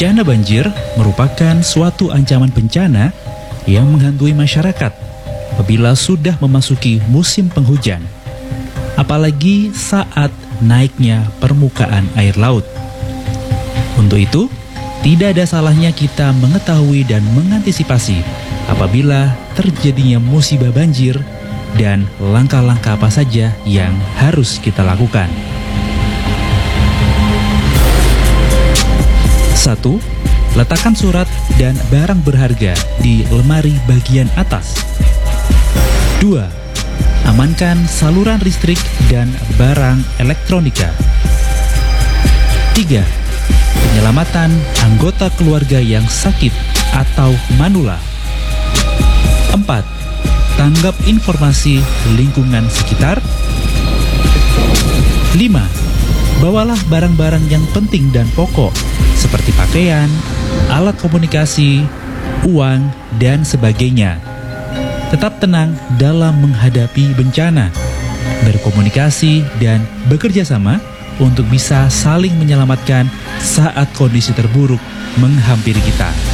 Bencana banjir merupakan suatu ancaman bencana yang menghantui masyarakat apabila sudah memasuki musim penghujan, apalagi saat naiknya permukaan air laut. Untuk itu, tidak ada salahnya kita mengetahui dan mengantisipasi apabila terjadinya musibah banjir dan langkah-langkah apa saja yang harus kita lakukan. 1. Letakkan surat dan barang berharga di lemari bagian atas. 2. Amankan saluran listrik dan barang elektronika. 3. Penyelamatan anggota keluarga yang sakit atau manula. 4. Tanggap informasi lingkungan sekitar. 5. Bawalah barang-barang yang penting dan pokok seperti pakaian, alat komunikasi, uang, dan sebagainya. Tetap tenang dalam menghadapi bencana, berkomunikasi, dan bekerja sama untuk bisa saling menyelamatkan saat kondisi terburuk menghampiri kita.